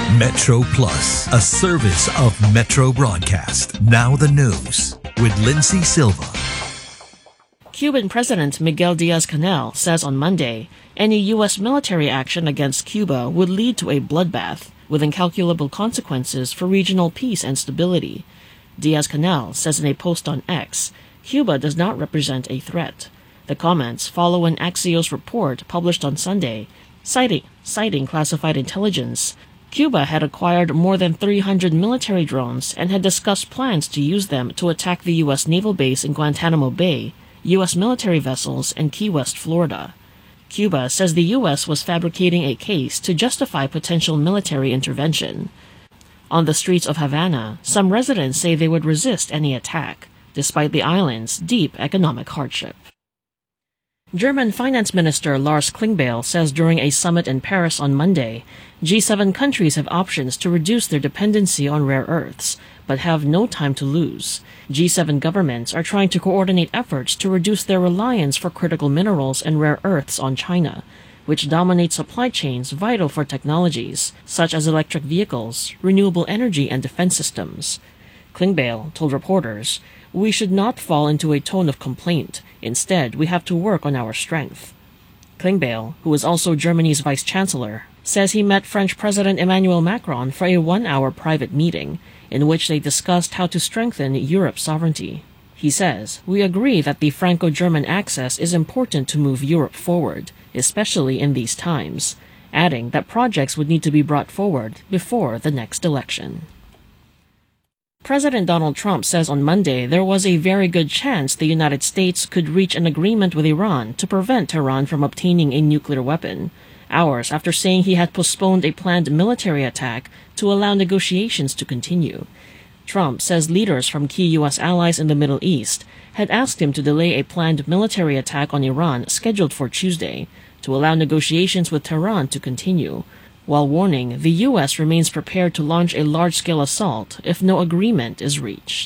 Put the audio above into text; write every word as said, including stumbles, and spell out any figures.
Metro Plus, a service of Metro Broadcast. Now the news with Lindsay Silva. Cuban President Miguel Diaz-Canel says on Monday any U S military action against Cuba would lead to a bloodbath with incalculable consequences for regional peace and stability. Diaz-Canel says in a post on X, Cuba does not represent a threat. The comments follow an Axios report published on Sunday, citing, citing classified intelligence. Cuba had acquired more than three hundred military drones and had discussed plans to use them to attack the U S naval base in Guantanamo Bay, U S military vessels, and Key West, Florida. Cuba says the U S was fabricating a case to justify potential military intervention. On the streets of Havana, some residents say they would resist any attack, despite the island's deep economic hardship. German Finance Minister Lars Klingbeil says during a summit in Paris on Monday, G seven countries have options to reduce their dependency on rare earths, but have no time to lose. G seven governments are trying to coordinate efforts to reduce their reliance for critical minerals and rare earths on China, which dominates supply chains vital for technologies such as electric vehicles, renewable energy, and defense systems. Klingbeil told reporters, "We should not fall into a tone of complaint. Instead, we have to work on our strength." Klingbeil, who is also Germany's vice chancellor, says he met French President Emmanuel Macron for a one-hour private meeting in which they discussed how to strengthen Europe's sovereignty. He says, "We agree that the Franco-German axis is important to move Europe forward, especially in these times," adding that projects would need to be brought forward before the next election. President Donald Trump says on Monday there was a very good chance the United States could reach an agreement with Iran to prevent Tehran from obtaining a nuclear weapon, hours after saying he had postponed a planned military attack to allow negotiations to continue. Trump says leaders from key U S allies in the Middle East had asked him to delay a planned military attack on Iran scheduled for Tuesday to allow negotiations with Tehran to continue, while warning the U S remains prepared to launch a large-scale assault if no agreement is reached.